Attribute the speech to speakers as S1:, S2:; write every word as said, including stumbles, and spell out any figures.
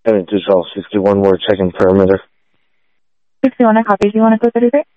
S1: Seven two twelve sixty one. We're checking perimeter.
S2: Sixty one. I copy. Do you want to go thirty three?